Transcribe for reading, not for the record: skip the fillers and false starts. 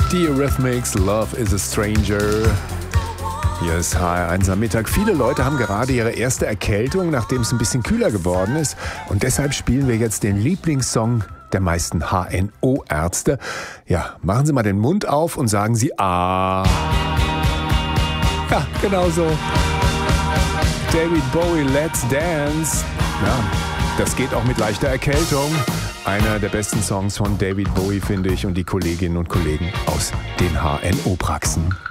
Die Eurythmics, Love is a Stranger. Hier ist HR1 am Mittag. Viele Leute haben gerade ihre erste Erkältung, nachdem es ein bisschen kühler geworden ist. Und deshalb spielen wir jetzt den Lieblingssong der meisten HNO-Ärzte. Ja, machen Sie mal den Mund auf und sagen Sie Ah. Ja, genau so. David Bowie, Let's Dance. Ja, das geht auch mit leichter Erkältung. Einer der besten Songs von David Bowie, finde ich, und die Kolleginnen und Kollegen aus den HNO-Praxen.